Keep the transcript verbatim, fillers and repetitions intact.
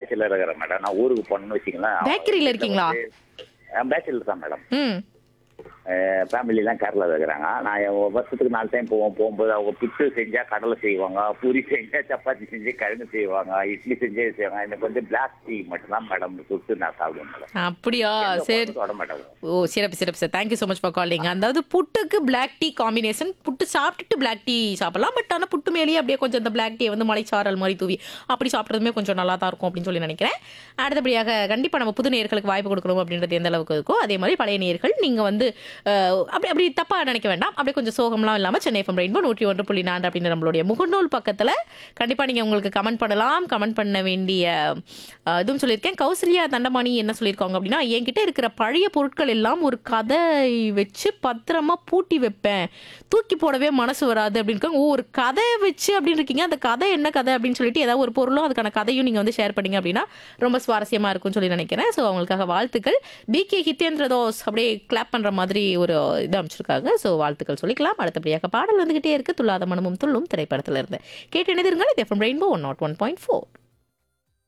Bachelor இருக்கிறேன் madam. நான் ஊருக்கு போனேன்னு வச்சுங்களேன். பேக்கரியில இருக்கீங்களா? பேச்சுலர் தான் மேடம். ம் ஃபேமிலிலாம் கேரளாவில் இருக்கிறாங்க. நான் என் வருஷத்துக்கு நாலு டைம் போவோம். போகும்போது அவங்க புட்டு செஞ்சா கடலை செய்வாங்க, பூரி செஞ்சா சப்பாத்தி செஞ்சு கிழங்கு செய்வாங்க, இட்லி செஞ்சே செய்வாங்க. எனக்கு வந்து பிளாக் டீ மட்டும்தான் மேடம் சுட்டு நான் சாப்பிடுவேன் மேடம். அப்படியா? சரி. தொட மாட்டேன். ஓ சிறப்பு சிறப்பு sir. Thank you so much for calling. அதாவது புட்டுக்கு பிளாக் டீ காம்பினேஷன். புட்டு சாப்பிட்டுட்டு பிளாக் டீ சாப்பிடலாம். பட் ஆனால் புட்டு மேலேயே அப்படியே கொஞ்சம் அந்த பிளாக் டீயை வந்து மலைச்சாரல் மாதிரி தூவி அப்படி சாப்பிட்றதுமே கொஞ்சம் நல்லா தான் இருக்கும் அப்படின்னு சொல்லி நினைக்கிறேன். அடுத்தபடியாக கண்டிப்பாக நம்ம புது நேயர்களுக்கு வாய்ப்பு கொடுக்கணும் அப்படின்றது எந்த அளவுக்கு இருக்கோ அதே மாதிரி பழைய நேயர்கள் நீங்கள் வந்து அஹ், அப்படி அப்படி தப்பாக நினைக்க வேண்டாம். அப்படியே கொஞ்சம் சோகம்லாம் இல்லாமல் சென்னை எஃப்எம் ரெயின்போ நூற்றி ஒன்று புள்ளி நான்கு அப்படின்னு நம்மளுடைய முகநூல் பக்கத்தில் கண்டிப்பாக நீங்கள் உங்களுக்கு கமெண்ட் பண்ணலாம். கமெண்ட் பண்ண வேண்டிய அஹ், இதுவும் சொல்லியிருக்கேன். கௌசல்யா தண்டமாணி என்ன சொல்லியிருக்காங்க அப்படின்னா, என்கிட்ட இருக்கிற பழைய பொருட்கள் எல்லாம் ஒரு கதை வச்சு பத்திரமா பூட்டி வைப்பேன், தூக்கி போடவே மனசு வராது அப்படின்னு இருக்காங்க. ஓ ஒரு கதை வச்சு அப்படின்னு இருக்கீங்க. அந்த கதை என்ன கதை அப்படின்னு சொல்லிட்டு ஏதாவது ஒரு பொருளும் அதுக்கான கதையும் நீங்கள் வந்து ஷேர் பண்ணீங்க அப்படின்னா ரொம்ப சுவாரஸ்யமாக இருக்கும்னு சொல்லி நினைக்கிறேன். ஸோ அவங்களுக்காக வாழ்த்துக்கள். பி கே ஹித்தேந்திர தோஸ் அப்படியே கிளாப் பண்ணுற மாதிரி ஒரு இது அமைச்சிருக்காங்க. ஸோ வாழ்த்துக்கள் சொல்லிக்கலாம். அடுத்தபடியாக பாடல் வந்துகிட்டே இருக்கு. துல்லாத மனமும் துள்ளும் திரைப்படத்தில் இருந்து கேட்டு இணைந்திருங்கள். இது FM rainbow one not one point four.